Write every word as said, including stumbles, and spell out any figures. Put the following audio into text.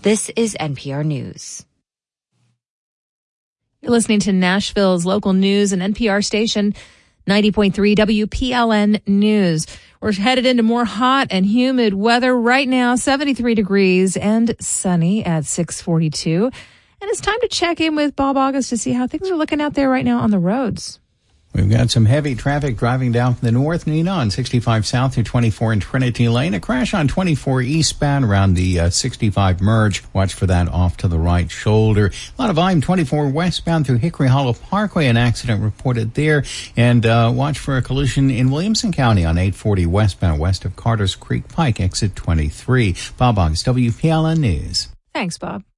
This is N P R News. You're listening to Nashville's local news and N P R station, ninety point three W P L N News. We're headed into more hot and humid weather right now, seventy-three degrees and sunny at six forty-two. And it's time to check in with Bob August to see how things are looking out there right now on the roads. We've got some heavy traffic driving down from the north, Nina, on sixty-five south through twenty-four in Trinity Lane. A crash on twenty-four eastbound around the uh, sixty-five merge. Watch for that off to the right shoulder. A lot of volume twenty-four westbound through Hickory Hollow Parkway. An accident reported there. And uh, watch for a collision in Williamson County on eight forty westbound west of Carter's Creek Pike, exit twenty-three. Bob August, W P L N News. Thanks, Bob.